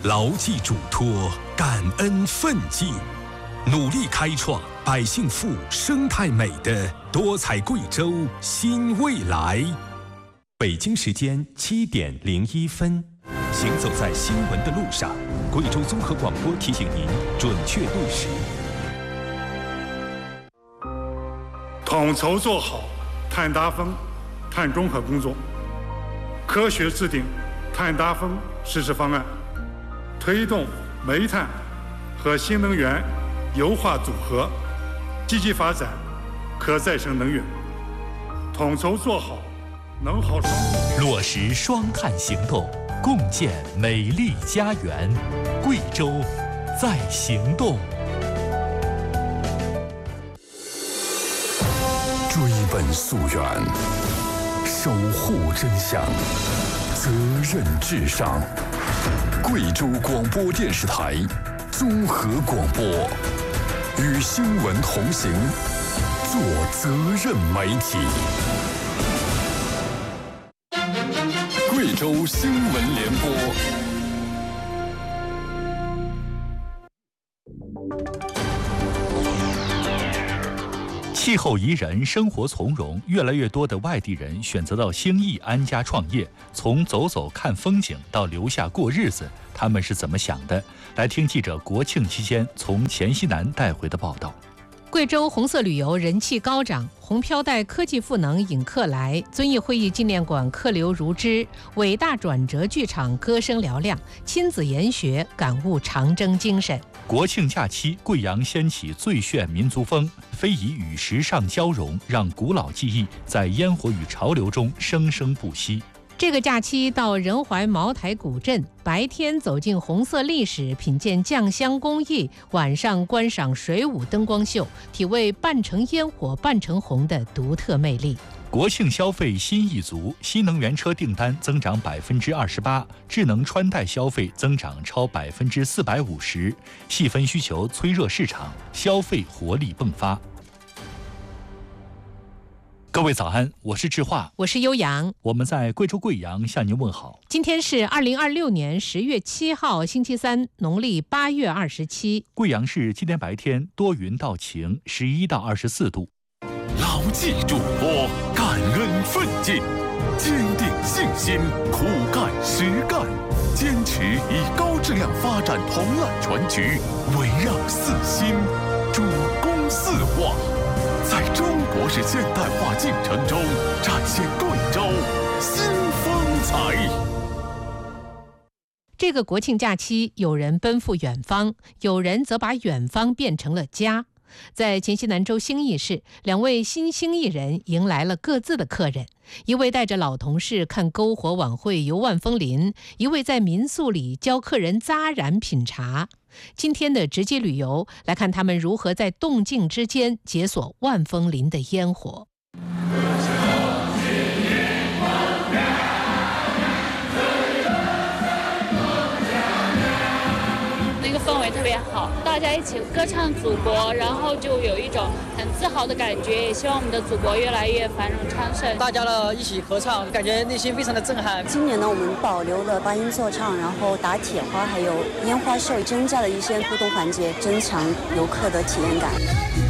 牢记嘱托，感恩奋进，努力开创百姓富、生态美的多彩贵州新未来。北京时间7点01分，行走在新闻的路上，贵州综合广播提醒您准确对时。 统筹做好碳达峰、碳中和工作，科学制定碳达峰实施方案，推动煤炭和新能源优化组合，积极发展可再生能源，统筹做好能耗双控， 落实双碳行动，共建美丽家园。贵州在行动。 追本溯源，守护真相，责任至上。贵州广播电视台综合广播，与新闻同行，做责任媒体。贵州新闻联播。 气候宜人，生活从容，越来越多的外地人选择到兴义安家创业。从走走看风景到留下过日子，他们是怎么想的？来听记者国庆期间从黔西南带回的报道。 贵州红色旅游人气高涨，红飘带科技赋能引客来，遵义会议纪念馆客流如织，伟大转折剧场歌声嘹亮，亲子研学感悟长征精神。 国庆假期，贵阳掀起最炫民族风，非遗与时尚交融，让古老技艺在烟火与潮流中生生不息。 这个假期到仁怀茅台古镇，白天走进红色历史，品鉴酱香工艺，晚上观赏水舞灯光秀，体味半城烟火半城红的独特魅力。 国庆消费新一族，新能源车订单增长28%，智能穿戴消费增长超450%，细分需求催热市场，消费活力迸发。各位早安，我是志化， 我是悠扬， 我们在贵州贵阳向您问好。 今天是2026年10月7号，星期三，农历8月27。 贵阳市今天白天多云到晴，11到24度。 牢记嘱托，感恩奋进，坚定信心，苦干实干，坚持以高质量发展同揽全局，围绕四新，主攻四化，在中国式现代化进程中展现贵州新风采。 这个国庆假期，有人奔赴远方，有人则把远方变成了家。在黔西南州兴义市，两位新兴义人迎来了各自的客人，一位带着老同事看篝火晚会游万峰林，一位在民宿里教客人扎染品茶。今天的直击旅游，来看他们如何在动静之间解锁万峰林的烟火。 氛围特别好，大家一起歌唱祖国，然后就有一种很自豪的感觉，也希望我们的祖国越来越繁荣昌盛。 大家呢一起合唱，感觉内心非常的震撼。 今年呢，我们保留了八音座唱，然后打铁花，还有烟花秀，增加了一些互动环节，增强游客的体验感。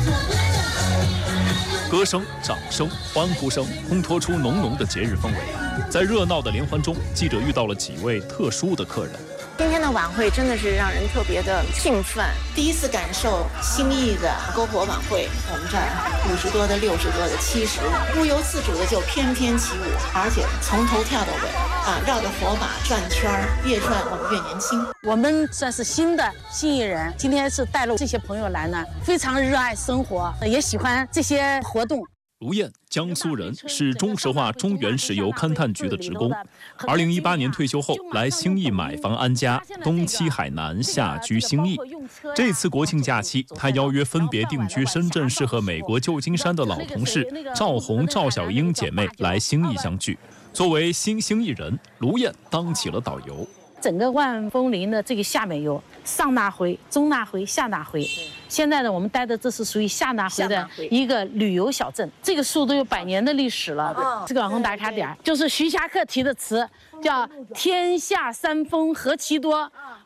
歌声、掌声、欢呼声烘托出浓浓的节日氛围。在热闹的联欢中，记者遇到了几位特殊的客人。 今天的晚会真的是让人特别的兴奋，第一次感受兴义的篝火晚会。我们这儿50多的、60多的、70的，不由自主的就翩翩起舞，而且从头跳到尾啊，绕着火把转圈儿，越转我们越年轻。 我们算是新的兴义人，今天是带了这些朋友来呢，非常热爱生活，也喜欢这些活动。 卢燕，江苏人，是中石化中原石油勘探局的职工。2018年退休后，来兴义买房安家，东栖海南，下居兴义。这次国庆假期，他邀约分别定居深圳市和美国旧金山的老同事赵红、赵小英姐妹来兴义相聚。作为新兴义人，卢燕当起了导游。 整个万峰林的这个下面有上纳回、中纳回、下纳回。现在呢，我们待的这是属于下纳回的一个旅游小镇，这个树都有100年的历史了。这个网红打卡点就是徐霞客题的词，叫“天下山峰何其多，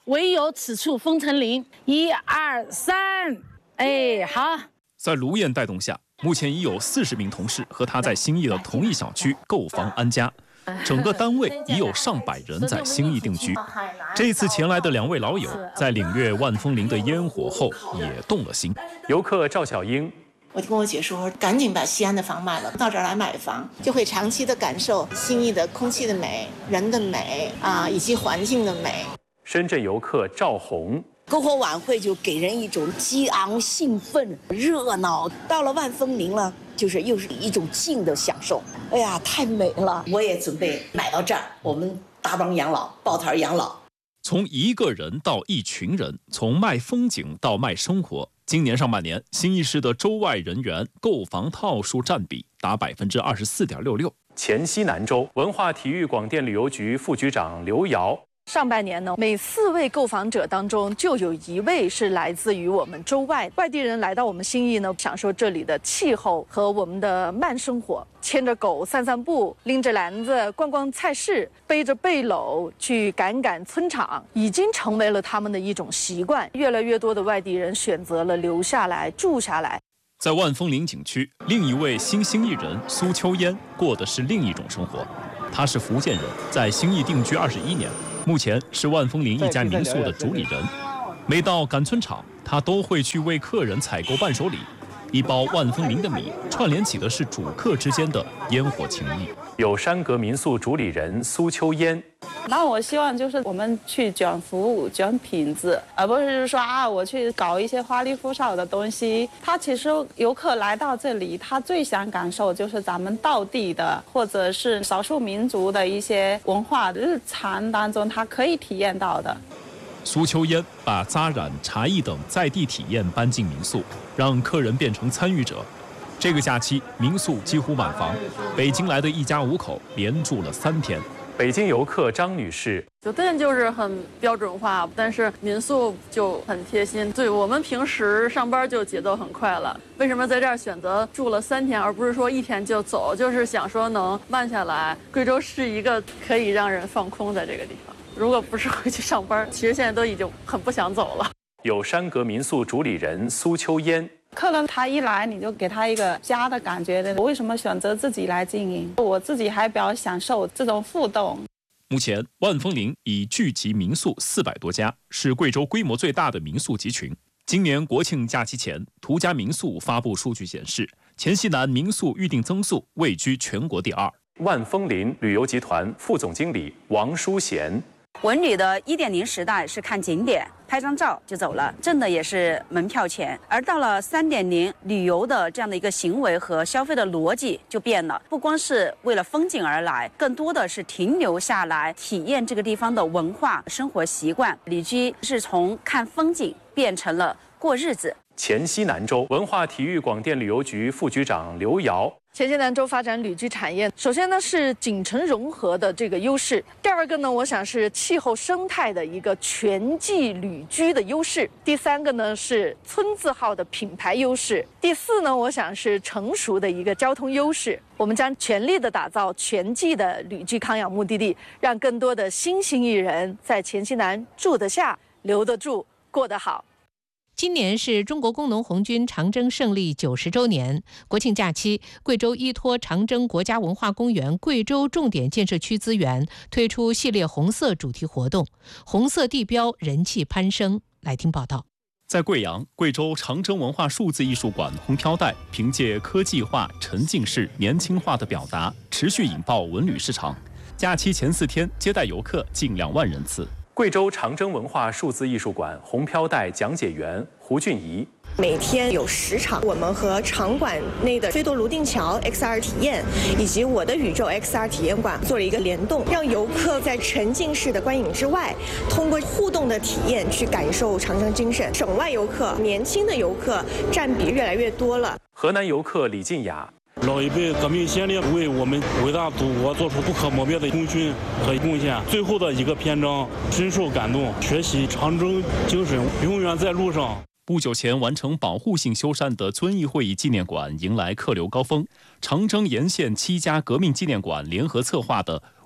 唯有此处风尘林。1、2、3，哎，好。 在卢燕带动下，目前已有40名同事和他在兴义的同一小区购房安家。整个单位已有上百人在兴义定居。这次前来的2位老友，在领略万风林的烟火后，也动了心。游客赵小英， 我就跟我姐说，赶紧把西安的房卖了，到这儿来买房，就会长期的感受兴义的空气的美、人的美啊，以及环境的美。 深圳游客赵红。 篝火晚会就给人一种激昂、兴奋、热闹。到了万风林了，就是又是一种静的享受。哎呀，太美了！我也准备买到这儿，我们搭帮养老，抱团养老。 从一个人到一群人，从卖风景到卖生活。今年上半年，兴义市的州外人员购房套数占比达24.66%。黔西南州文化体育广电旅游局副局长刘瑶。 上半年呢，每4位购房者当中就有1位是来自于我们州外。外地人来到我们兴义呢，享受这里的气候和我们的慢生活，牵着狗散散步，拎着篮子逛逛菜市，背着背篓去赶村场，已经成为了他们的一种习惯。越来越多的外地人选择了留下来住下来。 在万风林景区，另一位新兴义人苏秋烟过的是另一种生活。他是福建人，在兴义定居21年。目前是万风林一家民宿的主理人，每到赶村场，他都会去为客人采购伴手礼。一包万风林的米，串联起的是主客之间的烟火情谊。有山阁民宿主理人苏秋烟。 那我希望就是我们去讲服务、讲品质，而不是说我去搞一些花里胡哨的东西。他其实游客来到这里，他最想感受就是咱们道地的，或者是少数民族的一些文化日常当中他可以体验到的。 苏秋烟把扎染、茶艺等在地体验搬进民宿，让客人变成参与者。这个假期，民宿几乎满房，北京来的一家5口连住了3天。北京游客张女士， 酒店就是很标准化，但是民宿就很贴心。对我们平时上班就节奏很快了，为什么在这儿选择住了3天，而不是说1天就走？就是想说能慢下来。贵州是一个可以让人放空的这个地方。如果不是回去上班，其实现在都已经很不想走了。 有山阁民宿主理人苏秋烟。 客人他一来，你就给他一个家的感觉的。我为什么选择自己来经营？我自己还比较享受这种互动。 目前，万风林已聚集民宿400多家，是贵州规模最大的民宿集群。今年国庆假期前，途家民宿发布数据显示，黔西南民宿预订增速位居全国第2。万风林旅游集团副总经理王淑贤。 文旅的1.0时代是看景点、拍张照就走了，挣的也是门票钱。而到了3.0，旅游的这样的一个行为和消费的逻辑就变了，不光是为了风景而来，更多的是停留下来，体验这个地方的文化、生活习惯。旅居是从看风景变成了过日子。 黔西南州文化体育广电旅游局副局长刘瑶。 黔西南州发展旅居产业，首先呢是景城融合的这个优势，第2个呢，我想是气候生态的一个全季旅居的优势，第3个呢是村字号的品牌优势，第4呢，我想是成熟的一个交通优势。我们将全力的打造全季的旅居康养目的地，让更多的新兴义人在黔西南住得下、留得住、过得好。 今年是中国工农红军长征胜利90周年，国庆假期，贵州依托长征国家文化公园贵州重点建设区资源，推出系列红色主题活动，红色地标人气攀升。来听报道。 在贵阳，贵州长征文化数字艺术馆红飘带凭借科技化、沉浸式、年轻化的表达，持续引爆文旅市场。假期前4天接待游客近2万人次。贵州长征文化数字艺术馆红飘带讲解员胡俊怡。 每天有10场，我们和场馆内的飞夺泸定桥 XR 体验以及我的宇宙 XR 体验馆做了一个联动，让游客在沉浸式的观影之外，通过互动的体验去感受长征精神。省外游客、年轻的游客占比越来越多了。 河南游客李静雅。 老一辈革命先烈为我们伟大祖国做出不可磨灭的功勋和贡献，最后的一个篇章深受感动，学习长征精神，永远在路上。 不久前完成保护性修缮的遵义会议纪念馆迎来客流高峰。长征沿线7家革命纪念馆联合策划的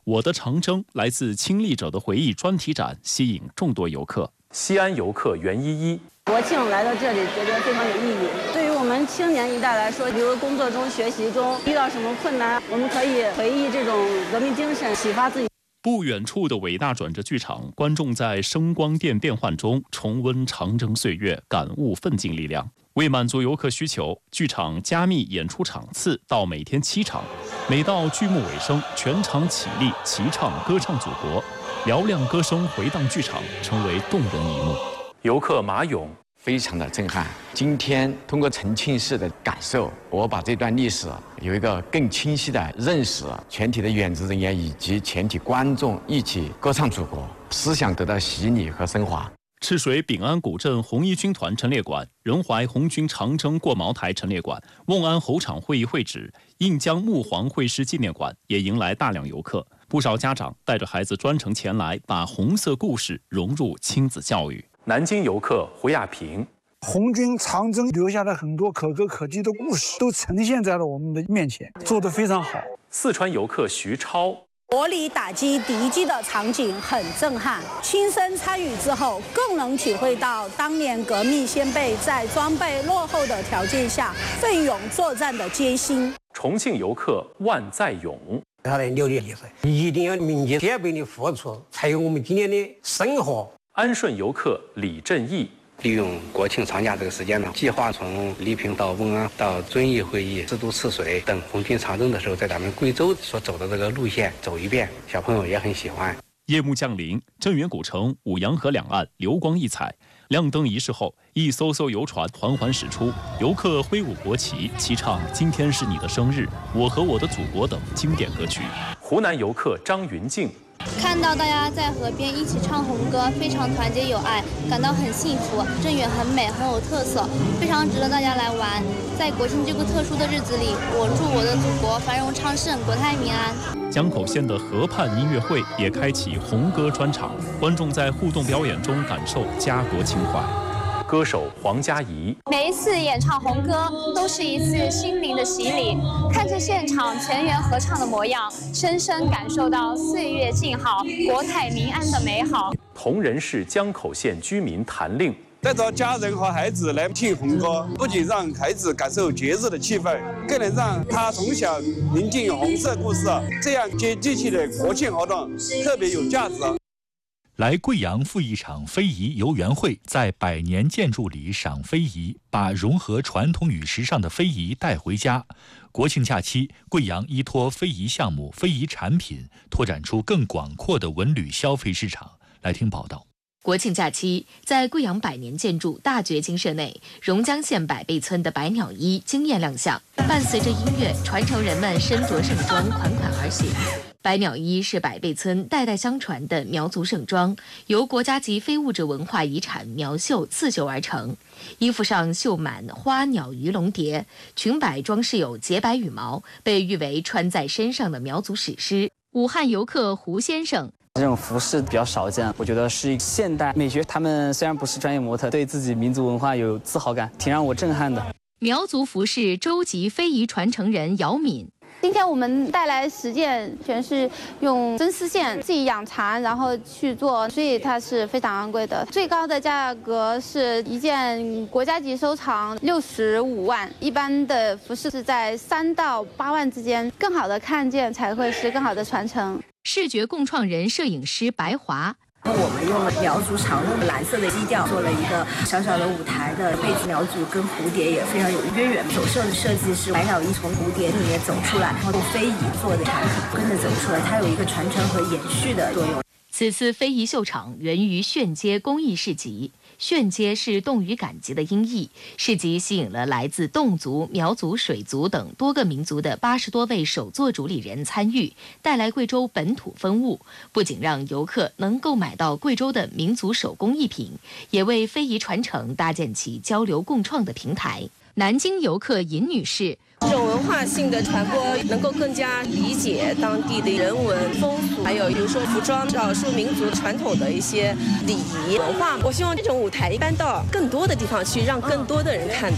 我的长征来自亲历者的回忆专题展吸引众多游客。西安游客袁依依， 国庆来到这里觉得非常有意义。对于我们青年一代来说，比如工作中、学习中遇到什么困难，我们可以回忆这种革命精神，启发自己。 不远处的伟大转折剧场，观众在声光电变换中重温长征岁月，感悟奋进力量。为满足游客需求，剧场加密演出场次到每天7场，每到剧目尾声，全场起立齐唱歌唱祖国，嘹亮歌声回荡剧场，成为动人一幕。游客马勇非常的震撼。今天通过沉浸式的感受，我把这段历史有一个更清晰的认识，全体的演职人员以及全体观众一起歌唱祖国，思想得到洗礼和升华。 赤水丙安古镇红一军团陈列馆、仁怀红军长征过茅台陈列馆、瓮安侯场会议会址、印江木皇会师纪念馆也迎来大量游客。不少家长带着孩子专程前来，把红色故事融入亲子教育。南京游客胡亚平， 红军长征留下了很多可歌可泣的故事，都呈现在了我们的面前，做得非常好。 四川游客徐超， 火力打击敌机的场景很震撼，亲身参与之后，更能体会到当年革命先辈在装备落后的条件下奋勇作战的艰辛。 重庆游客万在勇， 他的6年历史，一定要铭记先辈的付出，才有我们今天的生活。 安顺游客李振义， 利用国庆长假这个时间呢，计划从黎平到瓮安到遵义会议、自都赤水等红军长征的时候，在咱们贵州所走的这个路线走一遍，小朋友也很喜欢。 夜幕降临，镇远古城、五羊河两岸流光溢彩。亮灯仪式后，一艘艘游船缓缓驶出，游客挥舞国旗，齐唱《今天是你的生日》《我和我的祖国》等经典歌曲。湖南游客张云静， 看到大家在河边一起唱红歌，非常团结友爱，感到很幸福。镇远很美，很有特色，非常值得大家来玩。在国庆这个特殊的日子里，我祝我的祖国繁荣昌盛，国泰民安。 江口县的河畔音乐会也开启红歌专场，观众在互动表演中感受家国情怀。歌手黄嘉怡， 每一次演唱红歌都是一次心灵的洗礼，看着现场全员合唱的模样，深深感受到岁月静好、国泰民安的美好。 铜仁市江口县居民谭令， 带着家人和孩子来听红歌，不仅让孩子感受节日的气氛，更能让他从小聆听红色故事，这样接地气的国庆活动特别有价值。 来贵阳赴一场非遗游园会，在百年建筑里赏非遗，把融合传统与时尚的非遗带回家。国庆假期，贵阳依托非遗项目、非遗产品，拓展出更广阔的文旅消费市场。来听报道。 国庆假期，在贵阳百年建筑大掘金社内，榕江县百倍村的百鸟衣惊艳亮相，伴随着音乐，传承人们身着盛装，款款而行。百鸟衣是百倍村代代相传的苗族盛装，由国家级非物质文化遗产苗绣刺绣而成。衣服上绣满花鸟鱼龙蝶，裙摆装饰有洁白羽毛，被誉为穿在身上的苗族史诗。武汉游客胡先生， 这种服饰比较少见，我觉得是现代美学。他们虽然不是专业模特，对自己民族文化有自豪感，挺让我震撼的。 苗族服饰州级非遗传承人姚敏， 今天我们带来10件，全是用真丝线自己养蚕，然后去做，所以它是非常昂贵的。最高的价格是一件国家级收藏65万，一般的服饰是在3到8万之间。更好的看见才会是更好的传承。 视觉共创人摄影师白华。 我们用了苗族常用的蓝色的基调，做了一个小小的舞台的背景，苗族跟蝴蝶也非常有渊源。走秀的设计是百鸟衣从蝴蝶里面走出来，然后用非遗做的产品跟着走出来，它有一个传承和延续的作用。 此次非遗秀场源于炫街公益市集。炫街是动与赶集的音译，市集吸引了来自侗族、苗族、水族等多个民族的80多位手作主理人参与，带来贵州本土风物，不仅让游客能购买到贵州的民族手工艺品，也为非遗传承搭建起交流共创的平台。南京游客尹女士， 这种文化性的传播能够更加理解当地的人文风俗，还有比如说服装、少数民族传统的一些礼仪文化。我希望这种舞台一般到更多的地方去，让更多的人看到。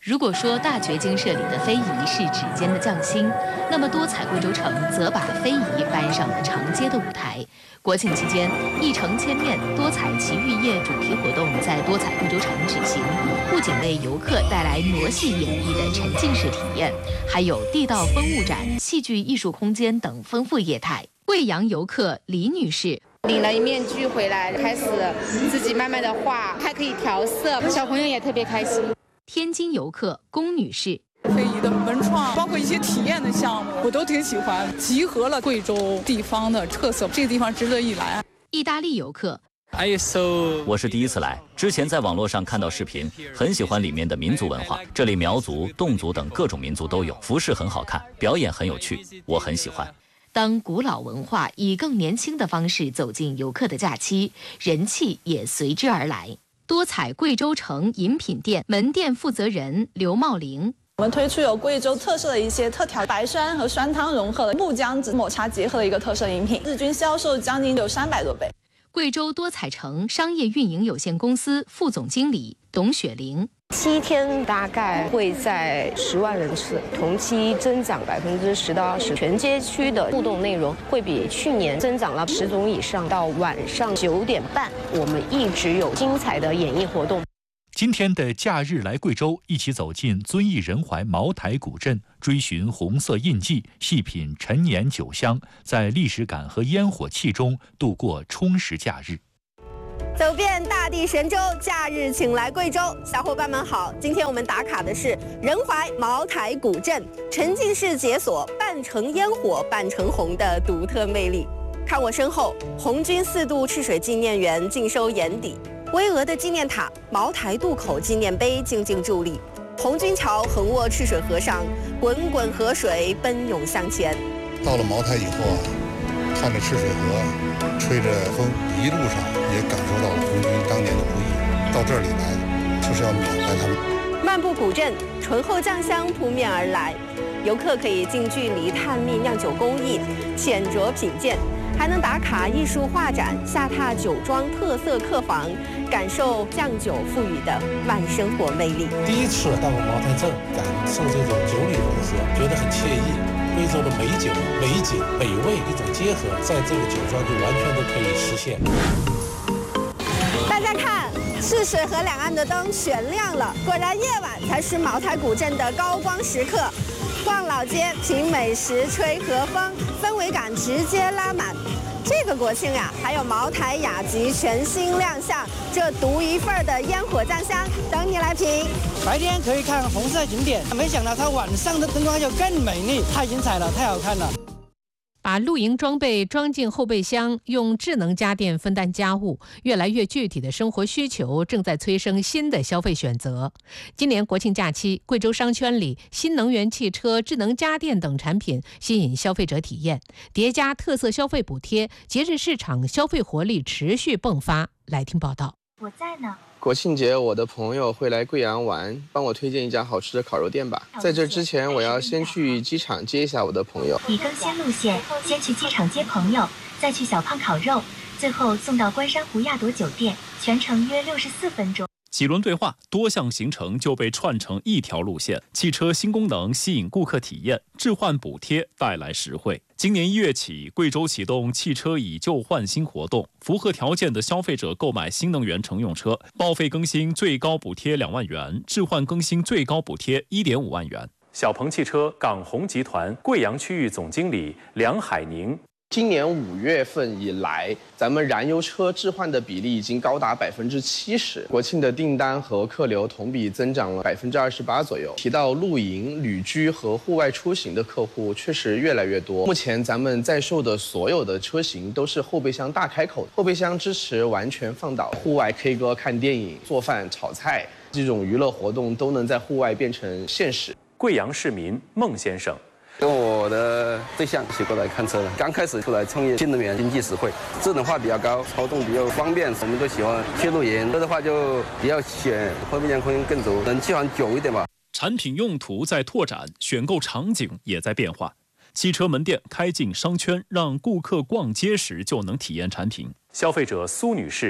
如果说大掘精舍里的非遗是指尖的匠心，那么多彩贵州城则把非遗搬上了长街的舞台。国庆期间，一城千面多彩奇遇夜主题活动在多彩贵州城举行，不仅为游客带来傩戏演绎的沉浸式体验，还有地道风物展、戏剧艺术空间等丰富业态。贵阳游客李女士领了一面具回来，开始自己慢慢的画，还可以调色，小朋友也特别开心。 天津游客龚女士， 非遗的文创，包括一些体验的项目，我都挺喜欢，集合了贵州地方的特色，这个地方值得一来。 意大利游客， 我是第一次来，之前在网络上看到视频，很喜欢里面的民族文化，这里苗族、侗族等各种民族都有，服饰很好看，表演很有趣，我很喜欢。 当古老文化以更年轻的方式走进游客的假期，人气也随之而来。多彩贵州城饮品店门店负责人刘茂玲， 我们推出有贵州特色的一些特调，白酸和酸汤融合了木姜子抹茶结合的一个特色饮品，日均销售将近有300多杯。 贵州多彩城商业运营有限公司副总经理董雪玲 ，7天大概会在10万人次，同期增长10%到20%。全街区的互动内容会比去年增长了10种以上。到晚上9点半，我们一直有精彩的演艺活动。 今天的假日来贵州，一起走进遵义仁怀茅台古镇，追寻红色印记，细品陈年酒香，在历史感和烟火气中度过充实假日。 走遍大地神州，假日请来贵州。小伙伴们好，今天我们打卡的是仁怀茅台古镇，沉浸式解锁半城烟火半城红的独特魅力。看我身后，红军4渡赤水纪念园尽收眼底，巍峨的纪念塔、茅台渡口纪念碑静静伫立，红军桥横卧赤水河上，滚滚河水奔涌向前。 到了茅台以后啊，看着赤水河，吹着风，一路上也感受到了红军当年的不易。到这里来，就是要缅怀他们。 漫步古镇，醇厚酱香扑面而来，游客可以近距离探秘酿酒工艺，浅酌品鉴。还能打卡艺术画展，下榻酒庄特色客房，感受酱酒赋予的慢生活魅力。 第一次到茅台镇，感受这种酒里融合，觉得很惬意。贵州的美酒、美景、美味一种结合，在这个酒庄就完全都可以实现。 大家看，赤水河两岸的灯全亮了，果然夜晚才是茅台古镇的高光时刻。逛老街，品美食，吹和风，氛围感直接拉满。这个国庆呀，还有茅台雅集全新亮相，这独一份的烟火酱香等你来品。 白天可以看红色景点，没想到它晚上的灯光就更美丽，太精彩了，太好看了。 把露营装备装进后备箱，用智能家电分担家务，越来越具体的生活需求正在催生新的消费选择。今年国庆假期，贵州商圈里新能源汽车、智能家电等产品吸引消费者体验，叠加特色消费补贴，节日市场消费活力持续迸发。来听报道。 我在呢。 国庆节，我的朋友会来贵阳玩，帮我推荐一家好吃的烤肉店吧。在这之前，我要先去机场接一下我的朋友。 已更新路线，先去机场接朋友，再去小胖烤肉，最后送到关山湖亚朵酒店，全程约64分钟。 几轮对话，多项行程就被串成一条路线。汽车新功能吸引顾客体验，置换补贴带来实惠。今年1月起，贵州启动汽车以旧换新活动，符合条件的消费者购买新能源乘用车，报废更新最高补贴2万元，置换更新最高补贴1.5万元。 小鹏汽车港宏集团贵阳区域总经理梁海宁。 今年5月份以来，咱们燃油车置换的比例已经高达70%。国庆的订单和客流同比增长了28%左右。提到露营、旅居和户外出行的客户确实越来越多。目前咱们在售的所有的车型都是后备箱大开口，后备箱支持完全放倒，户外 K 歌、看电影、做饭、炒菜这种娱乐活动都能在户外变成现实。 贵阳市民孟先生。 跟我的对象一起过来看车的，刚开始出来创业，新能源经济实惠，智能化比较高，操纵比较方便，我们都喜欢去露营。这的话就比较选后备箱空间更足，能续航久一点吧。 产品用途在拓展，选购场景也在变化。汽车门店开进商圈，让顾客逛街时就能体验产品。 消费者苏女士。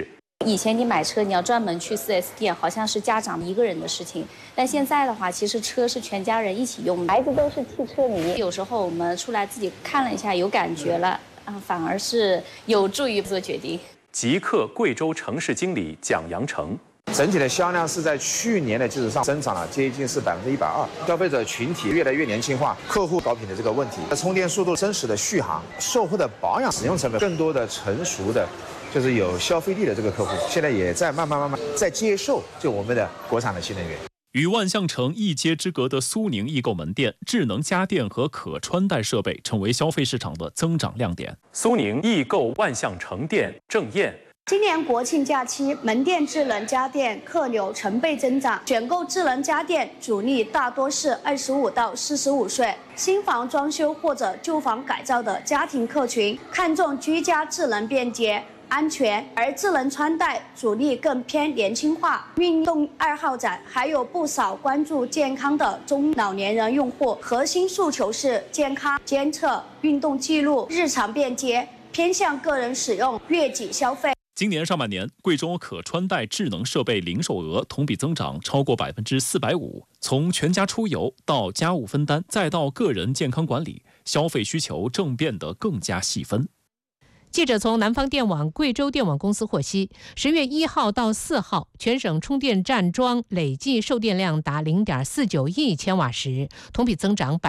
以前你买车你要专门去 4S 店，好像是家长一个人的事情，但现在的话，其实车是全家人一起用的，孩子都是汽车迷。有时候我们出来自己看了一下，有感觉了反而是有助于做决定。 极客贵州城市经理蒋阳成。 整体的销量是在去年的基础上增长了接近是120%，消费者群体越来越年轻化，客户高频的这个问题，充电速度、真实的续航、售后的保养、使用成本，更多的成熟的，就是有消费力的这个客户，现在也在慢慢在接受就我们的国产的新能源。 与万象城一街之隔的苏宁易购门店，智能家电和可穿戴设备成为消费市场的增长亮点。 苏宁易购万象城店郑燕。 今年国庆假期，门店智能家电客流成倍增长。选购智能家电主力大多是25到45岁，新房装修或者旧房改造的家庭客群，看重居家智能便捷、安全。而智能穿戴主力更偏年轻化、运动爱好者，还有不少关注健康的中老年人用户。核心诉求是健康监测、运动记录、日常便捷，偏向个人使用、悦己消费。 今年上半年，贵州可穿戴智能设备零售额同比增长超过450%。从全家出游到家务分担，再到个人健康管理，消费需求正变得更加细分。 记者从南方电网贵州电网公司获悉，10月1号到4号，全省充电站桩累计售电量达0.49亿千瓦时，同比增长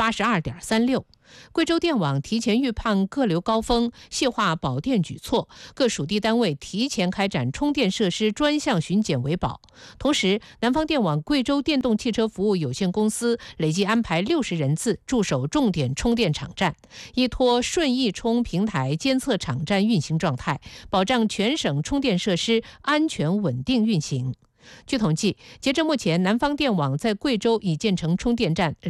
82.36%。贵州电网提前预判各流高峰，细化保电举措，各属地单位提前开展充电设施专项巡检维保。同时，南方电网贵州电动汽车服务有限公司累计安排60人次驻守重点充电场站，依托顺易充平台监测场站运行状态，保障全省充电设施安全稳定运行。据统计，截至目前，南方电网在贵州已建成充电站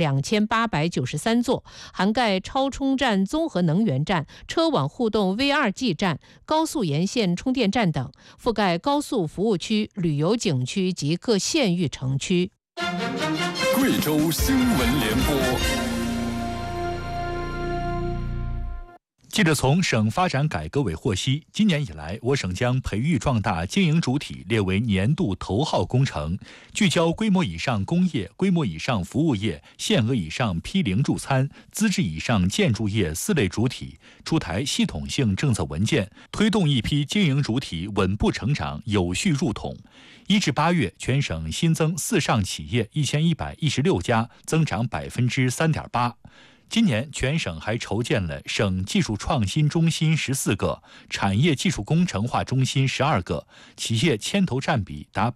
2893座，涵盖超充站、综合能源站、车网互动 V2G 站、高速沿线充电站等，覆盖高速服务区、旅游景区及各县域城区。 贵州新闻联播。 记者从省发展改革委获悉，今年以来，我省将培育壮大经营主体列为年度头号工程，聚焦规模以上工业、规模以上服务业、限额以上批零助餐、资质以上建筑业4类主体，出台系统性政策文件，推动一批经营主体稳步成长、有序入统。1至8月，全省新增4上企业1116家，增长3.8%。今年全省还筹建了省技术创新中心14个，产业技术工程化中心12个，企业牵头占比达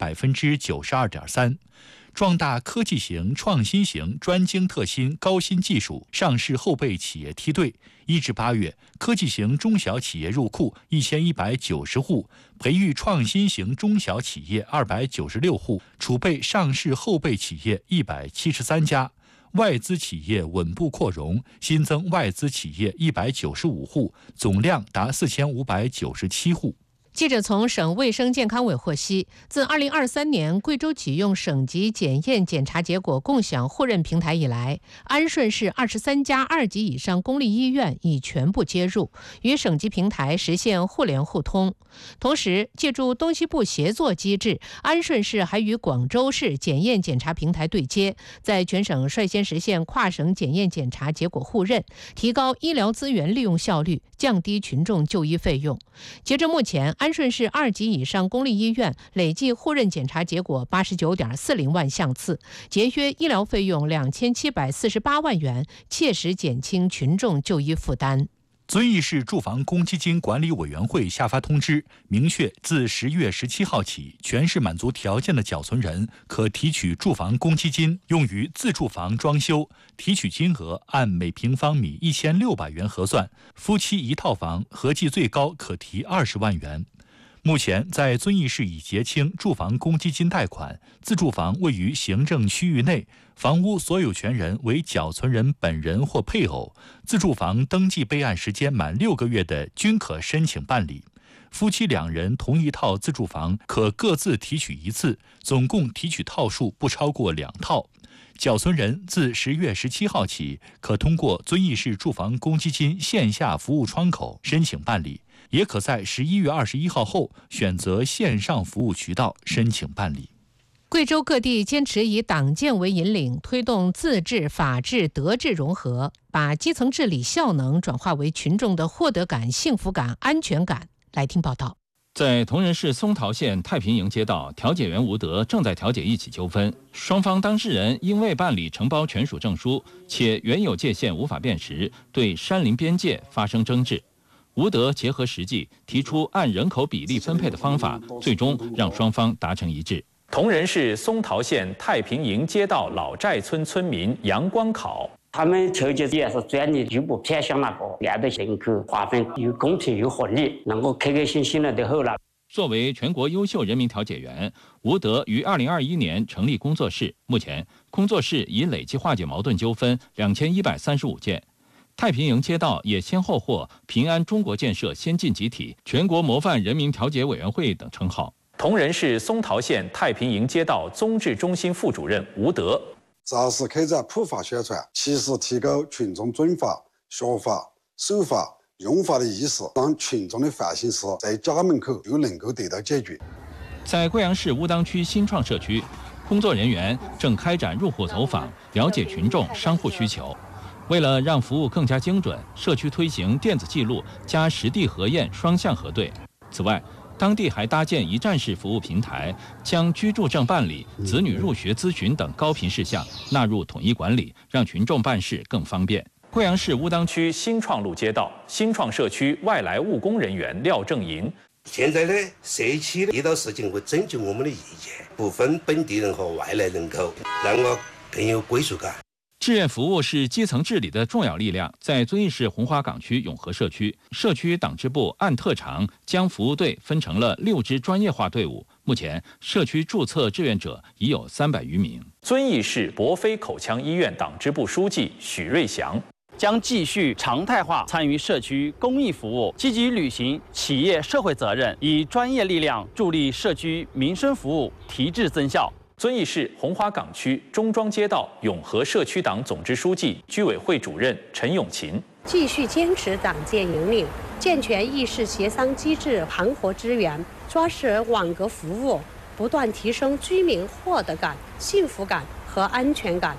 92.3%。壮大科技型、创新型、专精特新、高新技术上市后备企业梯队。1至8月，科技型中小企业入库1190户，培育创新型中小企业296户，储备上市后备企业173家。外资企业稳步扩容，新增外资企业195户，总量达4597户。 记者从省卫生健康委获悉，自2023年贵州启用省级检验检查结果共享互认平台以来，安顺市23家2级以上公立医院已全部接入，与省级平台实现互联互通。同时，借助东西部协作机制，安顺市还与广州市检验检查平台对接，在全省率先实现跨省检验检查结果互认，提高医疗资源利用效率，降低群众就医费用。截至目前，安顺市2级以上公立医院累计互认检查结果89.40万项次，节约医疗费用2748万元，切实减轻群众就医负担。 遵义市住房公积金管理委员会下发通知，明确自10月17号起，全市满足条件的缴存人可提取住房公积金，用于自住房装修，提取金额按每平方米1600元核算，夫妻1套房合计最高可提20万元。目前，在遵义市已结清住房公积金贷款，自住房位于行政区域内，房屋所有权人为缴存人本人或配偶，自住房登记备案时间满6个月的均可申请办理。夫妻2人同一套自住房可各自提取1次，总共提取套数不超过2套。缴存人自10月17号起，可通过遵义市住房公积金线下服务窗口申请办理。 也可在11月21号后选择线上服务渠道申请办理。 贵州各地坚持以党建为引领，推动自治、法治、德治融合，把基层治理效能转化为群众的获得感、幸福感、安全感。来听报道。 在铜仁市松桃县太平营街道，调解员吴德正在调解一起纠纷，双方当事人因未办理承包权属证书，且原有界限无法辨识，对山林边界发生争执。吴德结合实际，提出按人口比例分配的方法，最终让双方达成一致。 铜仁市松桃县太平营街道老寨村村民杨光考， 他们调解也是专利又不偏向那个，按照人口划分又公平又合理，能够开开心心的就好了。 作为全国优秀人民调解员，吴德于2021年成立工作室，目前工作室已累计化解矛盾纠纷2135件。太平营街道也先后获平安中国建设先进集体、全国模范人民调解委员会等称号。 铜仁市松桃县太平营街道综治中心副主任吴德， 肇事开展普法宣传，切实提高群众遵法、学法、守法、用法的意识，让群众的烦心事在家门口就能够得到解决。 在贵阳市乌当区新创社区，工作人员正开展入户走访，了解群众商户需求。为了让服务更加精准，社区推行电子记录加实地核验双向核对。此外，当地还搭建一站式服务平台，将居住证办理、子女入学咨询等高频事项纳入统一管理，让群众办事更方便。贵阳市乌当区新创路街道新创社区外来务工人员廖正银， 现在呢，社区遇到事情会征求我们的意见，不分本地人和外来人口，让我更有归属感。 志愿服务是基层治理的重要力量。在遵义市红花岗区永和社区，社区党支部按特长将服务队分成了6支专业化队伍。目前，社区注册志愿者已有300余名。 遵义市博飞口腔医院党支部书记许瑞祥， 将继续常态化参与社区公益服务，积极履行企业社会责任，以专业力量助力社区民生服务提质增效。 遵义市红花岗区中庄街道永和社区党总支书记、居委会主任陈永琴， 继续坚持党建引领，健全议事协商机制盘活支援，抓实网格服务，不断提升居民获得感、幸福感和安全感。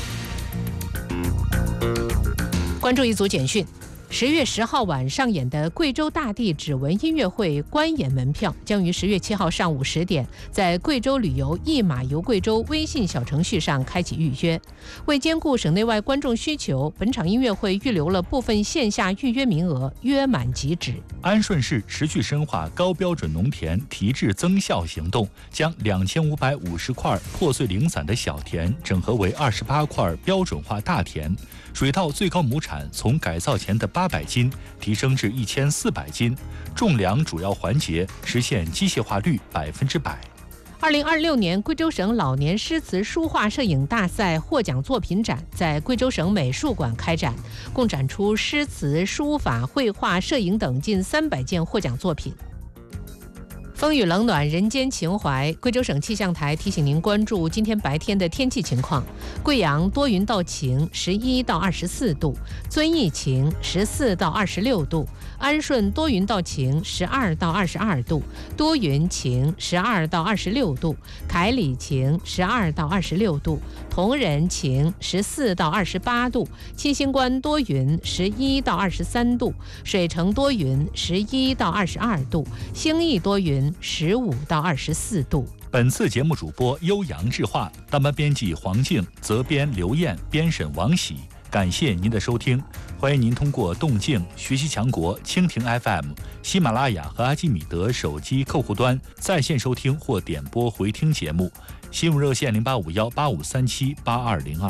关注一组简讯。10月10号晚上演的贵州大地指纹音乐会观演门票将于10月7号上午10点在贵州旅游一码游贵州微信小程序上开启预约。为兼顾省内外观众需求，本场音乐会预留了部分线下预约名额，约满即止。 安顺市持续深化高标准农田提质增效行动，将2550块破碎零散的小田整合为28块标准化大田。水稻最高亩产从改造前的800斤提升至1400斤，种粮主要环节实现机械化率100%。 2026年贵州省老年诗词书画摄影大赛获奖作品展在贵州省美术馆开展，共展出诗词、书法、绘画、摄影等近300件获奖作品。风雨冷暖，人间情怀。贵州省气象台提醒您关注今天白天的天气情况：贵阳多云到晴，11到24度；遵义晴，14到26度；安顺多云到晴，12到22度；多云晴，12到26度；凯里晴，12到26度；铜仁晴，14到28度；清新关多云，11到23度；水城多云，11到22度；兴义多云，15到24度。 本次节目主播悠扬智化，当班编辑黄静，责编刘艳，编审王喜。感谢您的收听，欢迎您通过动静、学习强国、蜻蜓 FM、喜马拉雅和阿基米德手机客户端在线收听或点播回听节目。新闻热线085185378202。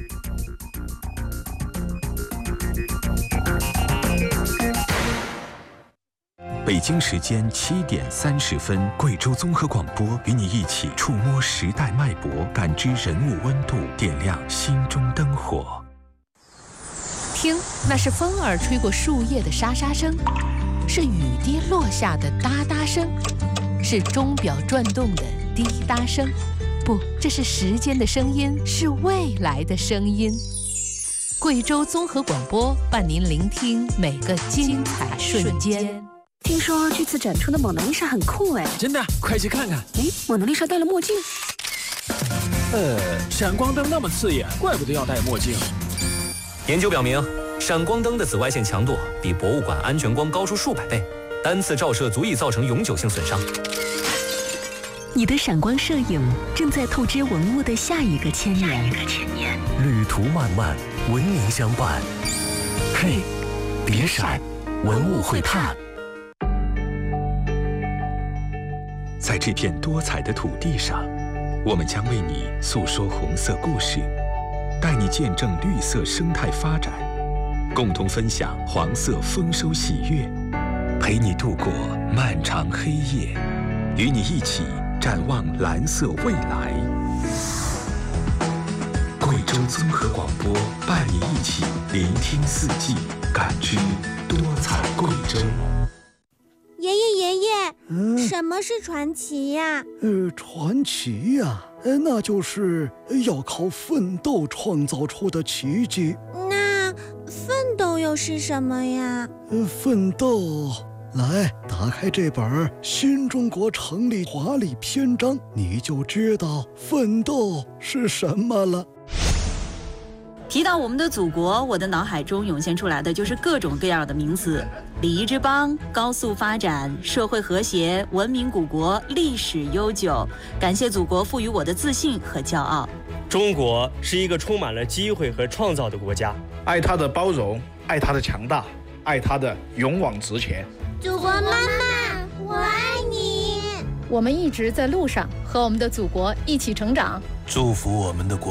北京时间7点30分，贵州综合广播与你一起触摸时代脉搏，感知人物温度，点亮心中灯火。 听，那是风儿吹过树叶的沙沙声，是雨滴落下的哒哒声，是钟表转动的滴答声。不，这是时间的声音，是未来的声音。贵州综合广播伴您聆听每个精彩瞬间。 听说这次展出的蒙娜丽莎很酷哎！ 真的，快去看看。 哎，蒙娜丽莎戴了墨镜。 闪光灯那么刺眼，怪不得要戴墨镜。 研究表明，闪光灯的紫外线强度比博物馆安全光高出数百倍，单次照射足以造成永久性损伤。 你的闪光摄影正在透支文物的下一个千年。 旅途漫漫，文明相伴。嘿，别闪，文物会探。 在这片多彩的土地上，我们将为你诉说红色故事，带你见证绿色生态发展，共同分享黄色丰收喜悦，陪你度过漫长黑夜，与你一起展望蓝色未来。贵州综合广播伴你一起聆听四季，感知多彩贵州。 爷爷，什么是传奇呀？ 传奇呀，那就是要靠奋斗创造出的奇迹。 那奋斗又是什么呀？ 奋斗，来打开这本《新中国成立华丽篇章》，你就知道奋斗是什么了。 提到我们的祖国，我的脑海中涌现出来的就是各种各样的名词：礼仪之邦、高速发展、社会和谐、文明古国、历史悠久。感谢祖国赋予我的自信和骄傲。 中国是一个充满了机会和创造的国家， 爱它的包容，爱它的强大，爱它的勇往直前。 祖国妈妈，我爱你！ 我们一直在路上，和我们的祖国一起成长。 祝福我们的国